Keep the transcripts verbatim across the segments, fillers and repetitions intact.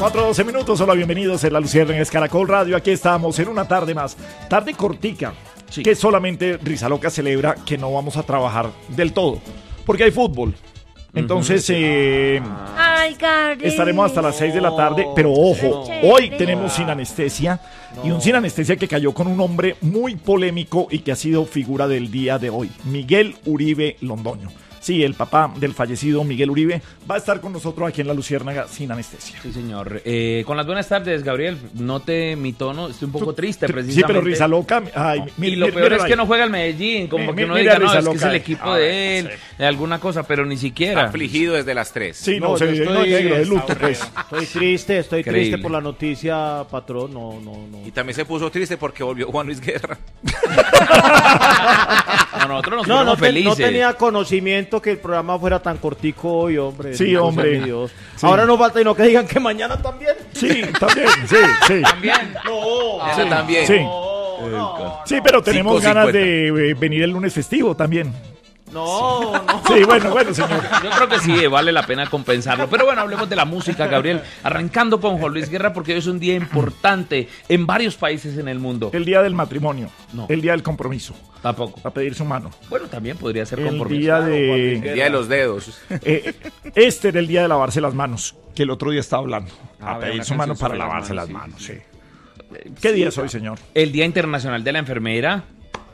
cuatro doce minutos, hola, bienvenidos en La Luciérnaga, es Caracol Radio. Aquí estamos en una tarde más, tarde cortica, sí, que solamente Risa Loca celebra que no vamos a trabajar del todo, porque hay fútbol. Entonces, eh, Ay, estaremos hasta las seis de la tarde, pero ojo, hoy tenemos Sin Anestesia, no. y un Sin Anestesia que cayó con un hombre muy polémico y que ha sido figura del día de hoy, Miguel Uribe Londoño. Sí, el papá del fallecido Miguel Uribe va a estar con nosotros aquí en La Luciérnaga Sin Anestesia. Sí, señor. Eh, con las buenas tardes, Gabriel. Note mi tono, estoy un poco triste, precisamente. Sí, pero Risa Loca. Ay, no. mi, y lo mi, peor mira, es ahí. que no juega el Medellín, como mi, que mi, no diga, no, es Loca. que es el equipo Ay, de él, sí. de alguna cosa, pero ni siquiera. Está afligido desde las tres. Sí, no, no se estoy, no, negro, de luto, pues. Estoy triste, estoy Increíble. triste por la noticia, patrón. No, no, no. Y también se puso triste porque volvió Juan Luis Guerra. No, nosotros nos No, fuimos no, te- felices. no tenía conocimiento que el programa fuera tan cortico hoy, hombre. Sí, Dios hombre. de Dios. Sí. Ahora no falta y no que digan que mañana también. Sí, también, sí, sí. También. No, Esa también. Sí. no, no, Sí, pero tenemos cinco ganas cincuenta. de eh, venir el lunes festivo también. no, no. Sí, bueno, bueno, señor. Yo creo que sí, vale la pena compensarlo. Pero bueno, hablemos de la música, Gabriel. Arrancando con Juan Luis Guerra, porque hoy es un día importante en varios países en el mundo. El día del matrimonio, No. el día del compromiso, Tampoco. a pedir su mano. Bueno, también podría ser El compromiso. día Juan Luis de... Guerra. El día de los dedos. eh, este era el día de lavarse las manos, que el otro día estaba hablando. Ah, A vea, pedir una su mano canción para sobre las lavarse las manos, manos, sí, sí. ¿Qué día es hoy, señor? El Día Internacional de la Enfermera.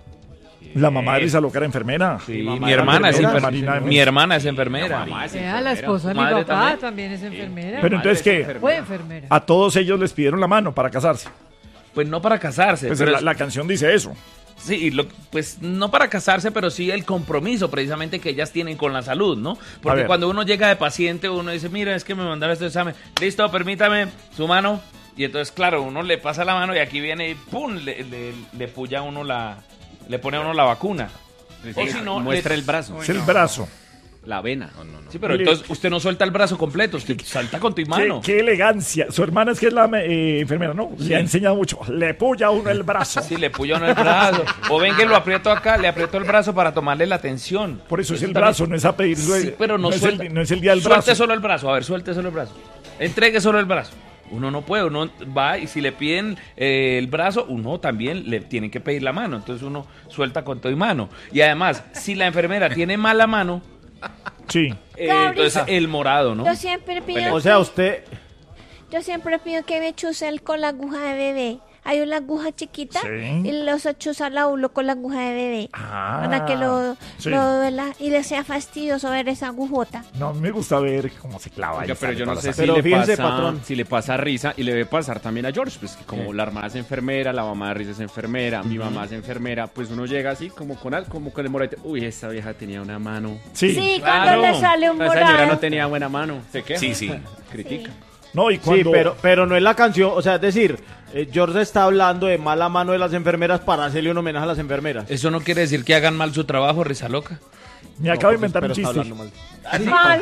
La mamá de Risa Loca era enfermera. Sí, mamá mi era hermana es enfermera, enfermera. Marina. Mi hermana es enfermera. Sea, la esposa de mi Madre papá también. también, es enfermera. Pero entonces, ¿qué? Fue enfermera. A todos ellos les pidieron la mano para casarse. Pues no para casarse. Pues pero la, es- la canción dice eso. Sí, lo- pues no para casarse, pero sí el compromiso precisamente que ellas tienen con la salud, ¿no? A Porque ver. cuando uno llega de paciente, uno dice, mira, es que me mandaron este examen. Listo, permítame, su mano. Y entonces, claro, uno le pasa la mano y aquí viene y ¡pum! Le, le, le puya a uno la... Le pone a uno la vacuna. O si no, Muestra le- el brazo, Es el brazo. la vena. Sí, pero Mire. entonces usted no suelta el brazo completo, usted salta con tu Qué, mano. qué elegancia. Su hermana es que es la eh, enfermera, ¿no? Le ha enseñado mucho. Le puya a uno el brazo. Sí, le puya a uno el brazo. O ven que lo aprieto acá, le aprieto el brazo para tomarle la atención. Por eso es el también- brazo, no es a pedir. Sí, pero no, es suelta. el, no es el día del Suelte brazo. solo el brazo, a ver, suelte solo el brazo. Entregue solo el brazo. Uno no puede, uno va y si le piden eh, el brazo, uno también le tiene que pedir la mano. Entonces uno suelta con todo y mano. Y además, si la enfermera tiene mala mano, Sí. eh, Gabriel. entonces el morado, ¿no? Yo siempre pido, O sea, usted. yo siempre pido que me chusen con la aguja de bebé. Hay una aguja chiquita Sí. y los chusan a uno con la aguja de bebé. Ah, para que lo, sí. lo duela y le sea fastidioso ver esa agujota. No, me gusta ver cómo se clava ahí. Oiga, pero sale yo no toda sé la si Pero le, fíjese, pasa, patrón. si le pasa a Risa y le debe pasar también a George, pues que como la hermana es enfermera, la mamá de Risa es enfermera, mi mamá es enfermera, pues uno llega así como con al- como con el morete, uy, esta vieja tenía una mano. Sí. Sí, claro. cuando le sale un La señora no morado. tenía buena mano. ¿Se queja? Sí, sí. Critica. No, y Sí, cuando... pero, pero no es la canción. O sea, es decir, eh, George está hablando de mala mano de las enfermeras para hacerle un homenaje a las enfermeras. Eso no quiere decir que hagan mal su trabajo, Risa Loca. Me acabo de No, pues, inventar un pero está chiste. hablando mal. Mal.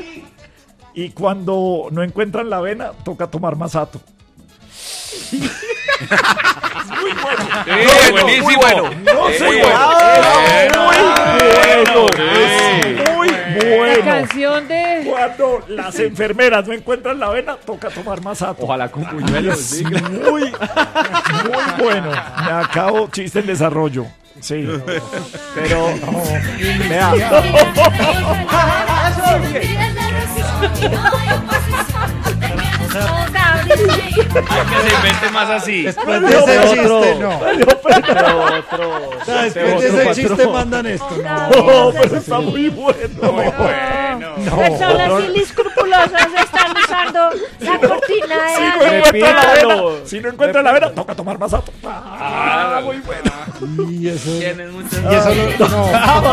Y cuando no encuentran la avena, toca tomar masato. ¡Eh, buenísimo! Muy bueno. No, sí, Eh, bueno. Muy bueno. Es muy Eh. La bueno. canción de... Cuando las enfermeras no encuentran la avena, toca tomar masato. Ojalá con puñuelos. Es sí. muy, muy bueno. Me acabo chiste en desarrollo. Sí. Pero, vea, Que se invente más así. Después de ese otro. chiste, no. pero otro. O sea, después otro de ese patrón. chiste mandan esto. No. No, pero está muy bueno. Personas inescrupulosas están usando la cortina Si de no Adele. encuentra la avena, Repítalo. si no encuentra la avena, toca tomar masato. Ah, muy bueno. Y eso. Tienes muchas- Y eso lo. No.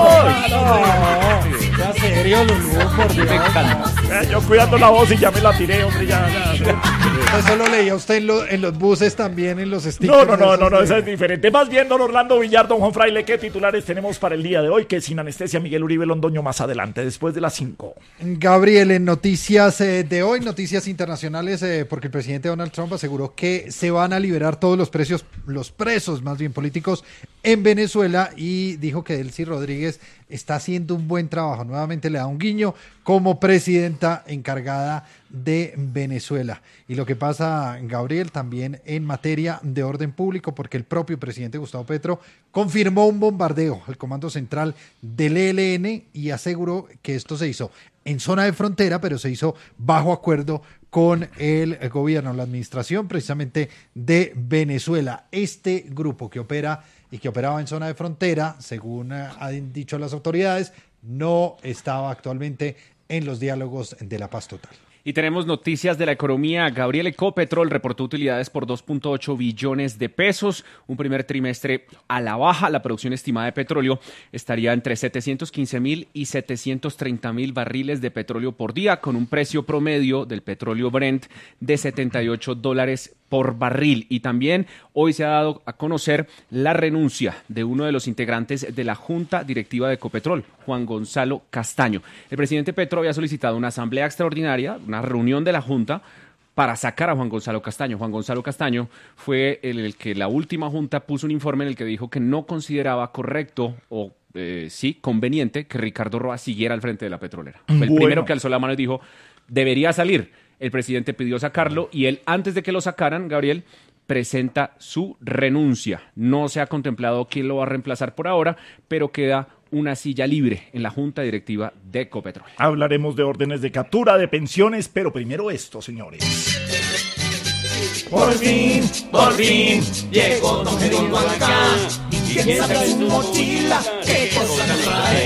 No. Ya serio, Lulú, por Dios. Eh, Yo cuidando la voz y ya me la tiré, hombre, ya, ya. Eso lo leía usted en, lo- en los buses también, en los stickers. No, no, no, esos no, no, de- esa es diferente. Más bien, don Orlando Villar, don Juan Fraile, ¿qué titulares tenemos para el día de hoy? Que Sin Anestesia, Miguel Uribe Londoño más adelante, después de las cinco. Gabriel, en noticias eh, de hoy, noticias internacionales, eh, porque el presidente Donald Trump aseguró que se van a liberar todos los precios, los presos más bien políticos en Venezuela y dijo que Delcy Rodríguez está haciendo un buen trabajo. Nuevamente le da un guiño como presidenta encargada de Venezuela. Y lo que pasa, Gabriel, también en materia de orden público, porque el propio presidente Gustavo Petro confirmó un bombardeo al Comando Central del E L N y aseguró que esto se hizo en zona de frontera, pero se hizo bajo acuerdo con el gobierno, la administración precisamente de Venezuela. Este grupo que opera y que operaba en zona de frontera, según eh, han dicho las autoridades, no estaba actualmente en los diálogos de la paz total. Y tenemos noticias de la economía. Gabriel, Ecopetrol reportó utilidades por dos punto ocho billones de pesos, un primer trimestre a la baja. La producción estimada de petróleo estaría entre setecientos quince mil y setecientos treinta mil barriles de petróleo por día, con un precio promedio del petróleo Brent de setenta y ocho dólares por barril. Y también hoy se ha dado a conocer la renuncia de uno de los integrantes de la Junta Directiva de Ecopetrol, Juan Gonzalo Castaño. El presidente Petro había solicitado una asamblea extraordinaria, una reunión de la Junta, para sacar a Juan Gonzalo Castaño. Juan Gonzalo Castaño fue el, el que la última Junta puso un informe en el que dijo que no consideraba correcto o eh, sí, conveniente que Ricardo Roa siguiera al frente de la petrolera. Fue el Bueno. primero que alzó la mano y dijo, debería salir. El presidente pidió sacarlo y él, antes de que lo sacaran, Gabriel, presenta su renuncia. No se ha contemplado quién lo va a reemplazar por ahora, pero queda una silla libre en la Junta Directiva de Ecopetrol. Hablaremos de órdenes de captura, de pensiones, pero primero esto, señores. Por fin, por fin, llegó Don Gediondo acá. Y quién sabe su mochila, qué cosa nos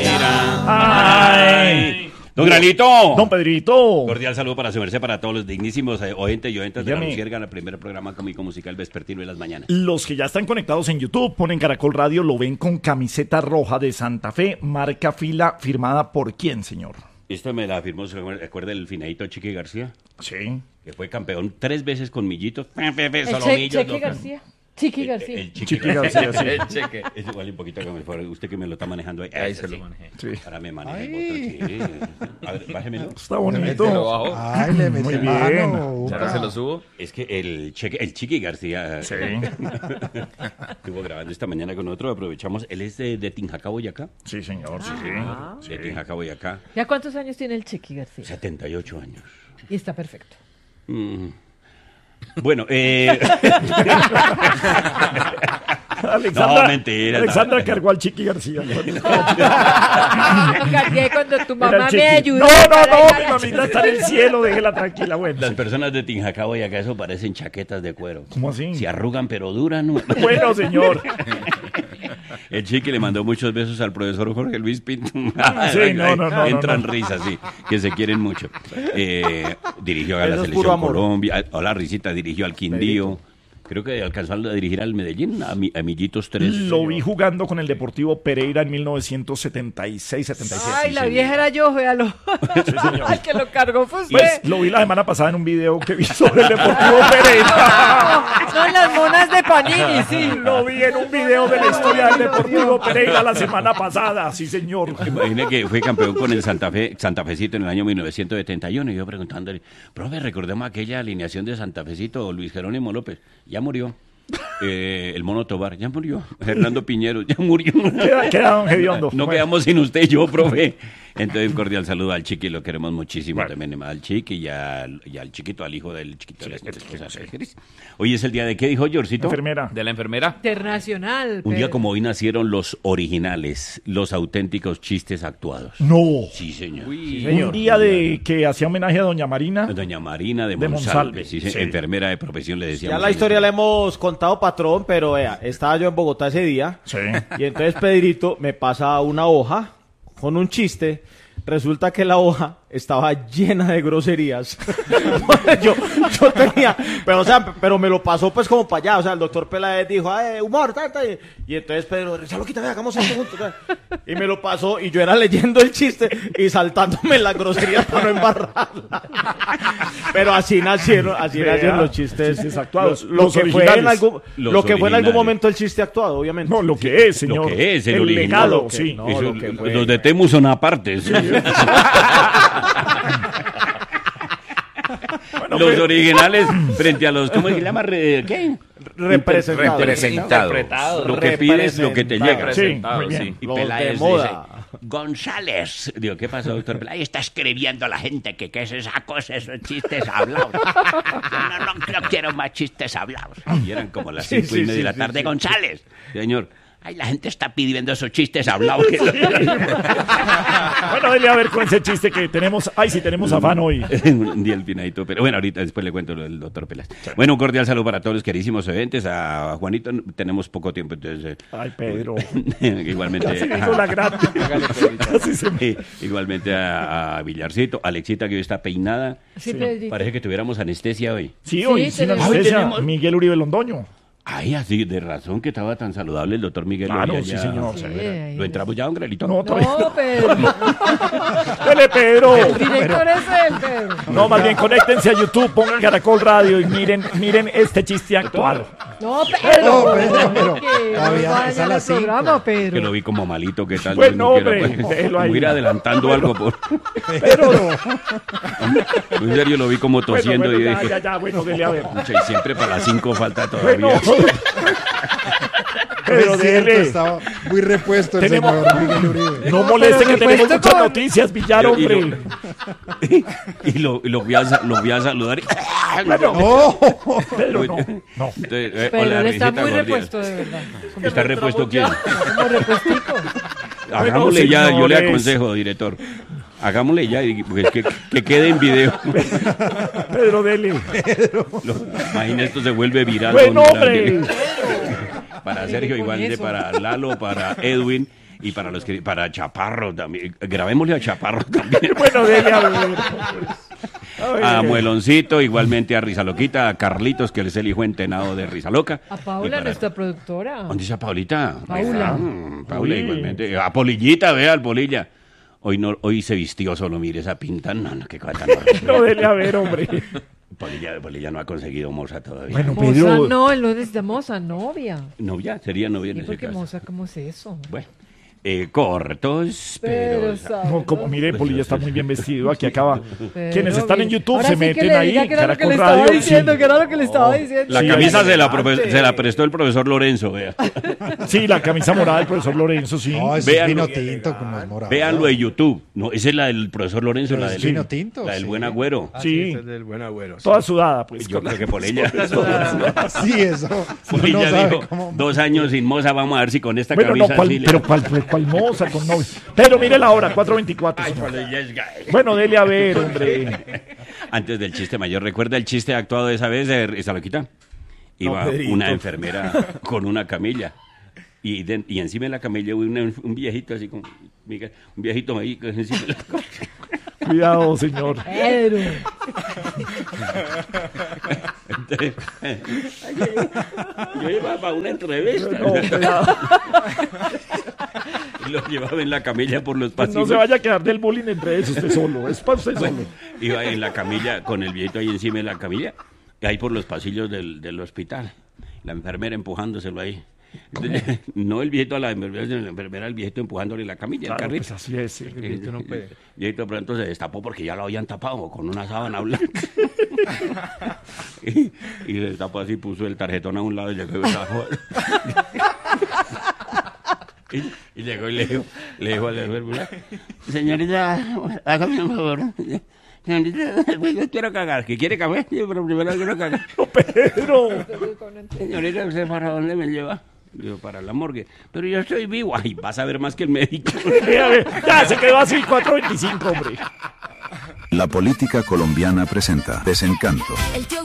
traerá. ¡Ay! Don Granito. Don Pedrito. Cordial saludo para su merced, para todos los dignísimos eh, oyentes y oyentes de la Dígame. Lucierga, el primer programa cómico musical vespertino de las mañanas. Los que ya están conectados en YouTube, ponen Caracol Radio, lo ven con camiseta roja de Santa Fe, marca fila, firmada por quién, señor. Esta me la firmó, ¿se acuerda el finadito Chiqui García? Sí. Que fue campeón tres veces con Millitos. El Solo Che- Millos, Cheque no. García. Chiqui García. El, el Chiqui, Chiqui García, sí. El cheque. Es igual un poquito como fuera. Usted que me lo está manejando ahí. Ahí Ese se lo sí. manejé. Sí. Ahora me maneja Ay. el botón, sí. A ver, bájemelo. Está bonito. Ay, le Muy mete bien. mano. Ahora upa. se lo subo. Es que el cheque, el Chiqui García Sí. estuvo grabando esta mañana con nosotros. Aprovechamos. Él es de, de Tinjacá, Boyacá. Sí, señor, sí. De Tinjacá, Boyacá. ¿Ya cuántos años tiene el Chiqui García? setenta y ocho años. Y está perfecto. Mm. Bueno, eh... Alexandra, No, mentira, Alexandra no. cargó al Chiqui García. Lo cargué cuando tu Era mamá el Chiqui. me ayudó. No, no, para no, ir a mi la- mamita está en el cielo, déjela tranquila, bueno. las personas de Tinjacá, Boyacá, eso parecen chaquetas de cuero. ¿Cómo así? Se arrugan pero duran. ¿No? Bueno, señor. El Chiqui le mandó muchos besos al profesor Jorge Luis Pinto. Sí, no, no, no, Entran no, no. risas, sí, que se quieren mucho. Eh, dirigió a la Eso es puro selección amor. Colombia. Hola, Risita, dirigió al Quindío. Creo que alcanzó a dirigir al Medellín, a, mi, a Millitos tres. Lo vi jugando con el Deportivo Pereira en mil novecientos setenta y seis setenta y siete. Ay, la vieja era yo, véalo. Al que lo cargó fue usted. Pues lo vi la semana pasada en un video que vi sobre el Deportivo Pereira. Son las monas de Panini, sí. Lo vi en un video de la historia del Deportivo Pereira la semana pasada, sí señor. Imagine que fue campeón con el Santa Fe, Santa Fecito en el año mil novecientos setenta y uno. Y yo preguntándole, profe, recordemos aquella alineación de Santa Fecito, Luis Jerónimo López. Ya murió. Eh, el Mono Tobar, ya murió. Hernando Piñero, ya murió. Queda, queda don Gediondo. No Bueno. quedamos sin usted y yo, profe. Entonces, un cordial saludo al Chiqui, lo queremos muchísimo Bueno. también, al Chiqui y al, y al chiquito, al hijo del chiquito de la esposa. Hoy es el día de, ¿qué dijo Yorcito? Enfermera. De la enfermera. Internacional. Un día pero- como hoy nacieron los originales, los auténticos chistes actuados. No. Sí, señor. Un día de que hacía homenaje a doña Marina. Doña Marina de, De Monsalve, Monsalve, sí, sí. enfermera de profesión, le decíamos. Ya la historia la hemos contado, patrón, pero vea, estaba yo en Bogotá ese día. Sí. Y entonces Pedrito me pasa una hoja con un chiste. Resulta que la hoja estaba llena de groserías. yo, yo tenía, pero o sea, pero me lo pasó pues como para allá. O sea, el doctor Peláez dijo, "Ay, humor, tanta". Y, y entonces Pedro, ya lo quita, vea, hagamos esto juntos. Y me lo pasó y yo era leyendo el chiste y saltándome las groserías para no embarrarla. Pero así nacieron, así Vea, nacieron los chistes, chistes actuados, Lo, lo los que fue en originales. algún, Los lo que fue en algún originales. momento el chiste actuado, obviamente. No, lo que es, señor. Lo que es, el, el original. legado, Lo que- sí. no. Eso, lo que fue. los de Temu son aparte. ¿sí? Bueno, Los pero- originales frente a los, ¿cómo se llama? Re- ¿Qué? Representado. Representado. Interpretado. Lo que pides, lo que te llega. Sí, Representado, muy bien. sí. Y Los de Peláez moda. González. Digo, ¿qué pasó, doctor? Ahí está escribiendo la gente que qué es esa cosa, esos chistes hablados. No, no, no, no quiero más chistes hablados. Y eran como las cinco Sí, y media sí, de la sí, tarde. sí. González, señor. Ay, la gente está pidiendo esos chistes hablados. Bueno, dele a ver con ese chiste que tenemos. Ay, sí, tenemos afán hoy. Un día el pinadito, pero bueno, ahorita después le cuento lo del doctor Pelas. Bueno, un cordial saludo para todos los queridísimos oyentes. A Juanito tenemos poco tiempo, entonces... eh, Ay, Pedro. igualmente... Así me hizo la grata. Así se me- eh, igualmente a, a Villarcito, Alexita que hoy está peinada. Sí, Pedrito. Parece que tuviéramos anestesia hoy. Sí, hoy, Sí, sin tenemos- anestesia, Hoy tenemos- Miguel Uribe Londoño. Ay, así, de razón que estaba tan saludable el doctor Miguel. Claro, hoy sí, allá. señor. Sí, severa. ahí ¿Lo entramos ya, don Grelito? No, todavía. No, Pedro. Dele, Pedro. El director es él, Pedro. No, más bien conéctense a YouTube, pongan Caracol Radio y miren, miren este chiste actual. No, Pedro. No, Pedro, pero Que todavía vaya es a al las cinco. programa, Que Pedro. lo vi como malito, ¿qué tal? Bueno, No quiero, hombre, pues, déjelo ahí. como ir adelantando algo. Por... Pero En serio, lo vi como bueno, tosiendo bueno, y ya, dije... ya, ya, bueno, dele a ver. "Pucha, y siempre para las cinco falta todavía. Bueno, pero Es cierto, dele. estaba muy repuesto el Tenemos- señor Miguel Uribe. No moleste que pero tenemos repuesto muchas con- noticias, Villar, Y- y lo- hombre. y lo, y lo voy a, sa- lo voy a saludar. y- ¡No! Pedro, no. No. Entonces, eh, Pedro, hola, él está risita muy gordita. repuesto, de verdad. ¿Está repuesto quién? Como repuestico. Hagámosle Bueno, ya, yo le señores. aconsejo, director. Hagámosle ya, y- pues, que, que quede en video. Pedro, dele. Lo- imagina, esto se vuelve viral. Bueno, don hombre. Ángel. Para Sergio, con igual de eso. para Lalo, para Edwin y para los que para Chaparro también. Grabémosle a Chaparro también. Bueno, dele a ver. A Mueloncito, igualmente a Rizaloquita, a Carlitos, que es el hijo entenado de Rizaloca. A Y Paula, para- nuestra productora. ¿Dónde está Paulita? Paula. Ah, Paula, Uy. igualmente. A Polillita, vea, al Polilla. Hoy no, hoy se vistió solo, mire esa pinta. No, no, qué cosa tan horrible. No, dele a ver, hombre. Polilla, Polilla no ha conseguido moza todavía. Bueno, Moza Pedro. no, él no necesita moza, novia. Novia, sería novia en ¿Y ese por qué caso. moza? ¿Cómo es eso? Bueno, eh, cortos, pero... Pero, ¿sabes? No, como mire, Polilla está muy bien vestido. Aquí acaba. Pero, Quienes están en mire, YouTube ahora se sí que meten le ahí. diga que era lo que Caracol le estaba Radio. diciendo, sí. que era lo que le estaba diciendo. La Sí, camisa ahí- se la, profe- se la prestó el profesor Lorenzo, vea. Sí, la camisa morada del profesor Lorenzo, sí. No, eso Véanlo. es vino tinto con los morados. Véanlo en YouTube. No, esa es la del profesor Lorenzo, Pero la es del, vino tinto, la del sí. buen agüero. Sí, Ese es del buen agüero. sí. toda sudada, pues. Yo con creo que por ella. Sí, eso. Polilla Uno sabe dijo, cómo- dos años sin moza, vamos a ver si con esta Bueno, no, camisa cuál, sí le- pero cuál, cuál, cuál moza con novio. Pero mire la hora, cuatro veinticuatro. Ay, señor. Polilla es gay. Bueno, dele a ver, hombre. Antes del chiste mayor, ¿recuerda el chiste actuado de esa vez de Rizaloquita? Iba Pedrito. una enfermera con una camilla. Y, de- y encima de la camilla hubo un, un viejito así como... Miguel, un viejito ahí que encima de la camilla. Cuidado, señor. Pedro. Entonces, yo iba para una entrevista. No, cuidado. Y lo llevaba en la camilla por los No pasillos. se vaya a quedar del bullying entre eso, usted solo. Es para usted solo. Iba en la camilla, con el viejito ahí encima de la camilla, y ahí por los pasillos del, del hospital. La enfermera empujándoselo ahí. Entonces, no el viejito a la enfermera, sino la enfermera al viejito empujándole la camilla, Claro, el carrito. pues así es. sí. El viejito no puede. El viejito pronto se destapó porque ya lo habían tapado con una sábana blanca. y, y se destapó así, puso el tarjetón a un lado y llegó y bajó. Y, y llegó y le dijo, le dijo a la enfermera, señorita, hágame un favor. Señorita, pues yo quiero cagar. ¿Que quiere café? Sí, pero primero quiero cagar. No, Pedro. Señorita, ¿usted para dónde me lleva? Digo, para la morgue. Pero yo estoy vivo. Ay, vas a ver más que el médico. Ya se quedó así, cuatro veinticinco, hombre. La política colombiana presenta Desencanto. El